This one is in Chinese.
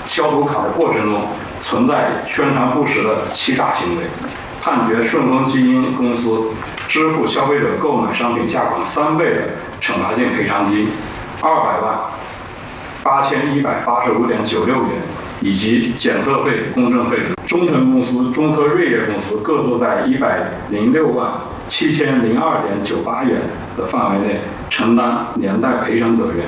消毒卡的过程中存在宣传不实的欺诈行为，判决顺丰基因公司支付消费者购买商品价款3倍的惩罚性赔偿金2008185.96元，以及检测费、公证费。中腾公司、中科瑞业公司各自在1067002.98元的范围内承担连带赔偿责任。